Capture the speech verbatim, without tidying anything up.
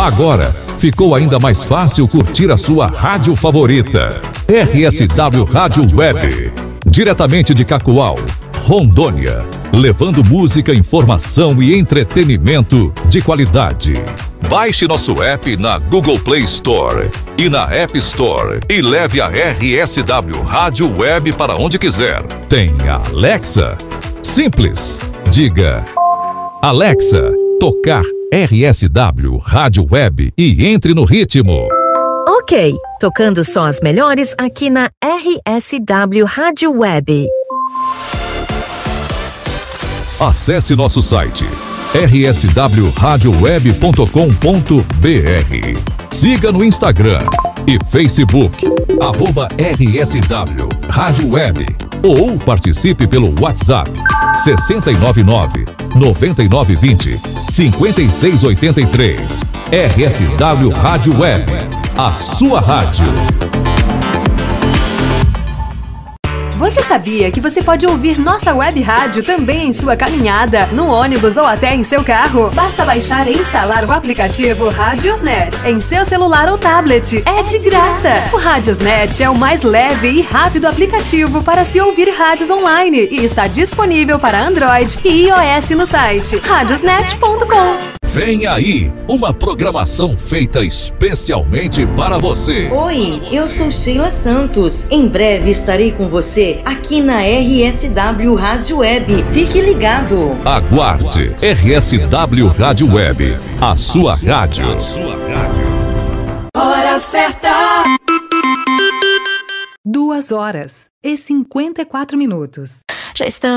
Agora, ficou ainda mais fácil curtir a sua rádio favorita. R S W Rádio Web. Diretamente de Cacoal, Rondônia. Levando música, informação e entretenimento de qualidade. Baixe nosso app na Google Play Store e na App Store e leve a R S W Rádio Web para onde quiser. Tem a Alexa? Simples. Diga: Alexa, tocar R S W Rádio Web e entre no ritmo. Ok, tocando só as melhores aqui na R S W Rádio Web. Acesse nosso site r s w rádio web ponto com ponto b r. Siga no Instagram e Facebook, arroba R S W Rádio Web, ou participe pelo WhatsApp sessenta e nove nove, noventa e nove vinte, cinquenta e seis oitenta e três. R S W Rádio Web, a sua rádio. Você sabia que você pode ouvir nossa web rádio também em sua caminhada, no ônibus ou até em seu carro? Basta baixar e instalar o aplicativo Radiosnet em seu celular ou tablet. É de graça! O Radiosnet é o mais leve e rápido aplicativo para se ouvir rádios online e está disponível para Android e iOS no site radiosnet ponto com. Vem aí, uma programação feita especialmente para você. Oi, eu sou Sheila Santos. Em breve estarei com você aqui na R S W Rádio Web. Fique ligado. Aguarde. R S W Rádio Web, a sua rádio. Hora certa. Duas horas e cinquenta e quatro minutos. Já estamos